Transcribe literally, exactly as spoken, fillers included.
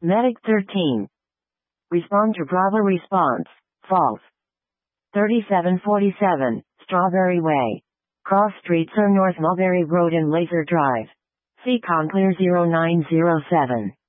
Medic thirteen. Respond to Bravo response. False. thirty-seven forty-seven, Strawberry Way. Cross streets on North Mulberry Road and Laser Drive. Seacon Clear zero nine zero seven.